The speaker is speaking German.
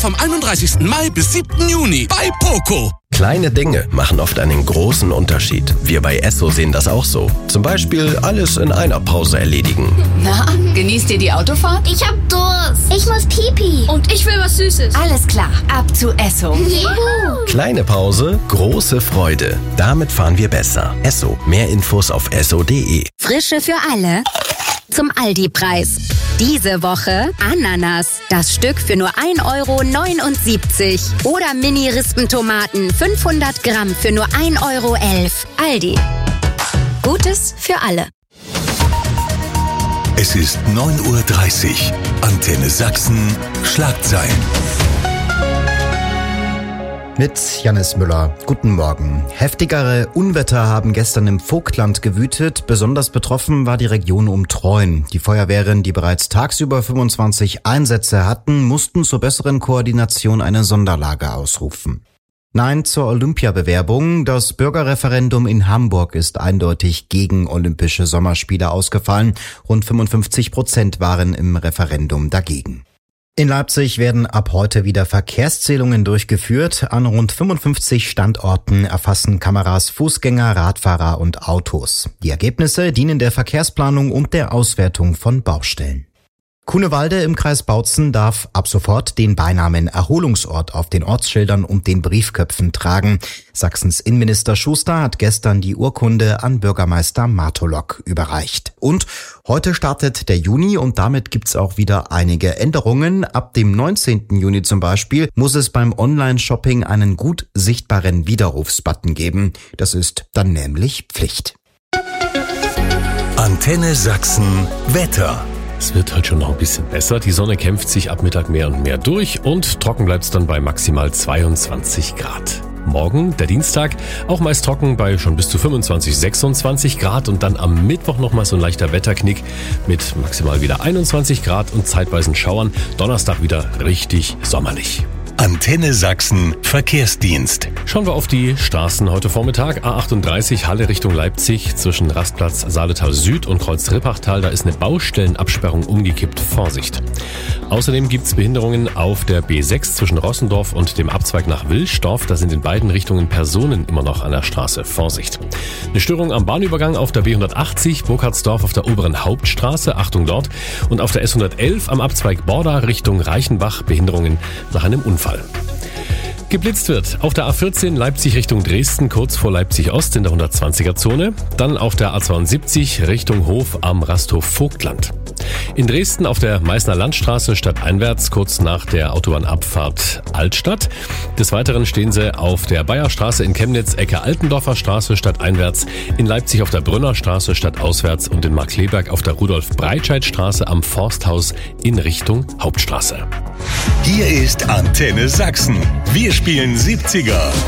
vom 31. Mai bis 7. Juni bei Poco. Kleine Dinge machen oft einen großen Unterschied. Wir bei Esso sehen das auch so. Zum Beispiel alles in einer Pause erledigen. Na, genießt ihr die Autofahrt? Ich hab Durst. Ich muss Pipi. Und ich will was Süßes. Alles klar, ab zu Esso. Juhu. Kleine Pause, große Freude. Damit fahren wir besser. Esso. Mehr Infos auf esso.de. Frische für alle zum Aldi-Preis. Diese Woche Ananas. Das Stück für nur 1,79 €. Oder Mini-Rispentomaten 500 Gramm für nur 1,11 €. Aldi. Gutes für alle. Es ist 9:30 Uhr. Antenne Sachsen. Schlagzeilen. Mit Jannis Müller. Guten Morgen. Heftigere Unwetter haben gestern im Vogtland gewütet. Besonders betroffen war die Region um Treuen. Die Feuerwehren, die bereits tagsüber 25 Einsätze hatten, mussten zur besseren Koordination eine Sonderlage ausrufen. Nein zur Olympiabewerbung. Das Bürgerreferendum in Hamburg ist eindeutig gegen Olympische Sommerspiele ausgefallen. Rund 55% waren im Referendum dagegen. In Leipzig werden ab heute wieder Verkehrszählungen durchgeführt. An rund 55 Standorten erfassen Kameras Fußgänger, Radfahrer und Autos. Die Ergebnisse dienen der Verkehrsplanung und der Auswertung von Baustellen. Kunewalde im Kreis Bautzen darf ab sofort den Beinamen Erholungsort auf den Ortsschildern und den Briefköpfen tragen. Sachsens Innenminister Schuster hat gestern die Urkunde an Bürgermeister Martolok überreicht. Und heute startet der Juni und damit gibt's auch wieder einige Änderungen. Ab dem 19. Juni zum Beispiel muss es beim Online-Shopping einen gut sichtbaren Widerrufsbutton geben. Das ist dann nämlich Pflicht. Antenne Sachsen Wetter. Es wird heute schon noch ein bisschen besser. Die Sonne kämpft sich ab Mittag mehr und mehr durch und trocken bleibt es dann bei maximal 22 Grad. Morgen, der Dienstag, auch meist trocken bei schon bis zu 25, 26 Grad und dann am Mittwoch nochmal so ein leichter Wetterknick mit maximal wieder 21 Grad und zeitweisen Schauern. Donnerstag wieder richtig sommerlich. Antenne Sachsen Verkehrsdienst. Schauen wir auf die Straßen heute Vormittag. A38 Halle Richtung Leipzig zwischen Rastplatz Saaletal Süd und Kreuz Rippachtal. Da ist eine Baustellenabsperrung umgekippt. Vorsicht. Außerdem gibt es Behinderungen auf der B6 zwischen Rossendorf und dem Abzweig nach Wilsdorf. Da sind in beiden Richtungen Personen immer noch an der Straße. Vorsicht. Eine Störung am Bahnübergang auf der B180 Burkhardsdorf auf der oberen Hauptstraße. Achtung dort. Und auf der S111 am Abzweig Borda Richtung Reichenbach Behinderungen nach einem Unfall. Geblitzt wird auf der A14 Leipzig Richtung Dresden, kurz vor Leipzig Ost in der 120er-Zone. Dann auf der A72 Richtung Hof am Rasthof Vogtland. In Dresden auf der Meißner Landstraße stadteinwärts, kurz nach der Autobahnabfahrt Altstadt. Des Weiteren stehen sie auf der Bayerstraße in Chemnitz, Ecke Altendorfer Straße stadteinwärts, in Leipzig auf der Brünner Straße stadtauswärts und in Markkleeberg auf der Rudolf-Breitscheid-Straße am Forsthaus in Richtung Hauptstraße. Hier ist Antenne Sachsen. Wir spielen 70er.